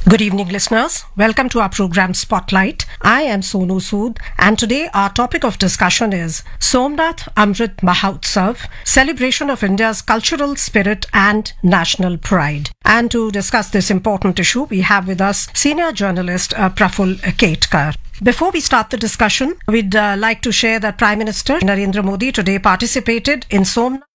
Good evening, listeners. Welcome to our program Spotlight. I am Sonu Sood, and today our topic of discussion is Somnath Amrit Mahotsav, celebration of India's cultural spirit and national pride. And to discuss this important issue, we have with us senior journalist Praful Ketkar. Before we start the discussion, we'd like to share that Prime Minister Narendra Modi today participated in Somnath